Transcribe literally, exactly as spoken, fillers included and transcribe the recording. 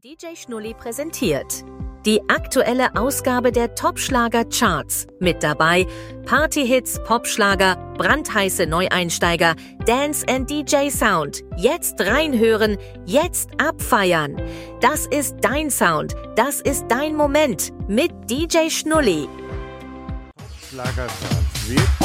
D J Schnulli präsentiert die aktuelle Ausgabe der Top-Schlager-Charts. Mit dabei Partyhits, Popschlager, brandheiße Neueinsteiger, Dance and D J Sound. Jetzt reinhören, jetzt abfeiern. Das ist dein Sound, das ist dein Moment mit D J Schnulli. Schlager-Charts wird